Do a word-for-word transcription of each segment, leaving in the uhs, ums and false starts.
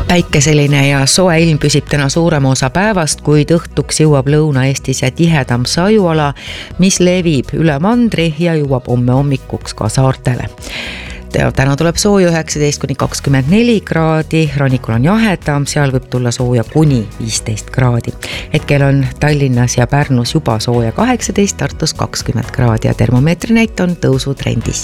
Päikeseline ja soe ilm püsib täna suurema osa päevast, kuid õhtuks jõuab Lõuna-Eestisse tihedam sajuala, mis levib üle mandri ja jõuab homme hommikuks ka saartele. Täna tuleb sooja üheksateist kuni kakskümmend neli kraadi, rannikul on jahedam, seal võib tulla sooja kuni viisteist kraadi. Hetkel on Tallinnas ja Pärnus juba sooja kaheksateist, Tartus kakskümmend kraadi ja termomeetri näit on tõusutrendis.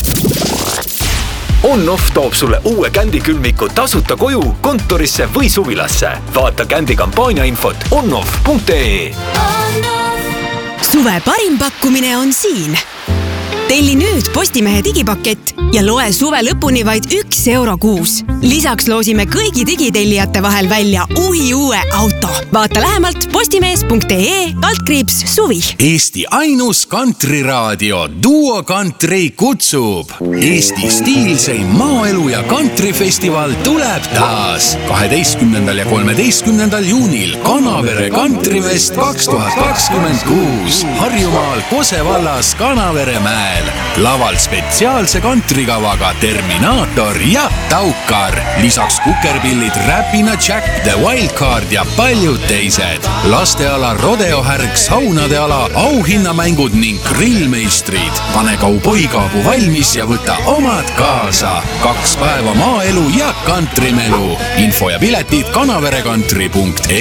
On-Off toob sulle uue Kändi külmiku tasuta koju, kontorisse või suvilasse. Vaata Kändi kampaania infot onoff punkt ee. Suve parim pakkumine on siin. Telli nüüd Postimehe digipakett ja loe suve lõpuni vaid üks euro kuus. Lisaks loosime kõigi digitellijate vahel välja uhi uue auto. Vaata lähemalt postimees punkt ee kaldkriips suvi. Eesti ainus kantriradio Duo Country kutsub. Eesti stiilseim maaelu ja kantrifestival tuleb taas. kaheteistkümnendal ja kolmeteistkümnendal juunil Kanavere Kantrifest kaks tuhat kakskümmend kuus. Harjumaal Kose vallas Kanavere mäel. Laval spetsiaalse kantrikavaga Terminaator ja Taukar. Lisaks kukerpillid Räpina Jack, The Wildcard ja paljud teised. Lasteala rodeohärg, saunade ala, auhinnamängud ning grillmeistrid. Pane kauboikaabu valmis ja võta omad kaasa. Kaks päeva maaelu ja kantrimelu. Info ja piletid kanaverekantri punkt ee.